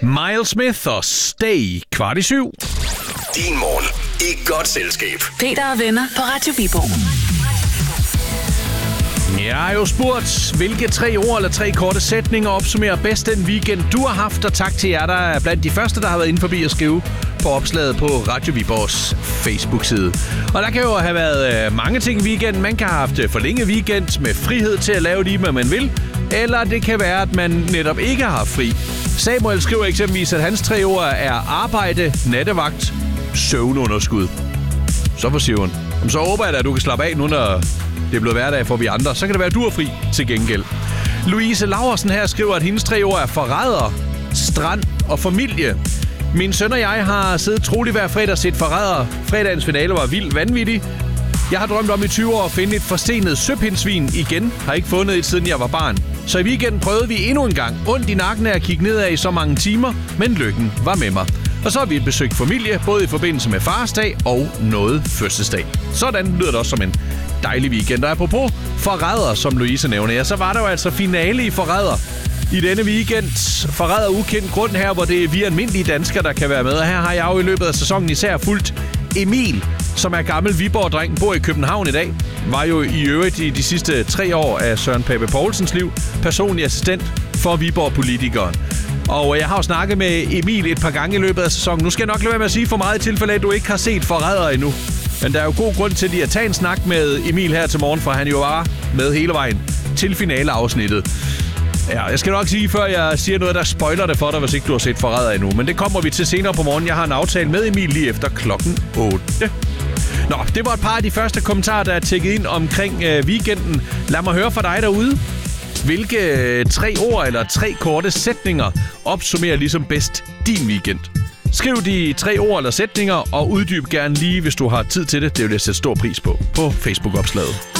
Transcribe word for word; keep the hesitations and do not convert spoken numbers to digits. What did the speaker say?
Miles Smith og Stay, kvart i syv. Din morgen i godt selskab. Peter og venner på Radio Viborg. Jeg har jo spurgt, hvilke tre ord eller tre korte sætninger opsummerer bedst den weekend, du har haft. Og tak til jer, der er blandt de første, der har været inde forbi at skrive på opslaget på Radio Viborgs Facebook-side. Og der kan jo have været øh, mange ting i weekenden. Man kan have haft forlænget weekend med frihed til at lave lige, hvad man vil. Eller det kan være, at man netop ikke har fri. Samuel skriver eksempelvis, at hans tre ord er arbejde, nattevagt, søvnunderskud. Så for Simon. Så håber jeg da, at du kan slappe af nu, når det er blevet hverdag for vi andre. Så kan det være, at du er fri til gengæld. Louise Laursen her skriver, at hendes tre ord er forræder, strand og familie. Min søn og jeg har siddet troligt hver fredag og set Forræder. Fredagens finale var vildt vanvittig. Jeg har drømt om i tyve år at finde et forstenet søpindsvin igen. Har ikke fundet et, siden jeg var barn. Så i weekenden prøvede vi endnu en gang. Ondt i nakken af at kigge nedad i så mange timer, men lykken var med mig. Og så har vi besøgt familie, både i forbindelse med farsdag og noget fødselsdag. Sådan lyder det også som en dejlig weekend. Og apropos Forræder, som Louise nævner, ja, så var der jo altså finale i Forræder i denne weekend. Forræder ukendt grund her, hvor det er vi almindelige danskere, der kan være med. Og her har jeg jo i løbet af sæsonen især fulgt Emil, som er gammel Viborg-dreng, bor i København i dag. Var jo i øvrigt i de sidste tre år af Søren Pape Poulsens liv personlig assistent for Viborg-politikeren. Og jeg har jo snakket med Emil et par gange i løbet af sæsonen. Nu skal jeg nok lade være med at sige for meget i tilfælde, at du ikke har set Forræder endnu. Men der er jo god grund til lige at tage en snak med Emil her til morgen, for han jo var med hele vejen til finaleafsnittet. Ja, jeg skal nok sige, før jeg siger noget, der spoiler det for dig, hvis ikke du har set Forræder endnu. Men det kommer vi til senere på morgen. Jeg har en aftale med Emil lige efter klokken otte. Nå, det var et par af de første kommentarer, der er tækket ind omkring øh, weekenden. Lad mig høre fra dig derude. Hvilke øh, tre ord eller tre korte sætninger opsummerer ligesom bedst din weekend? Skriv de tre ord eller sætninger, og uddyb gerne lige, hvis du har tid til det. Det vil jeg sætte stor pris på på Facebook-opslaget.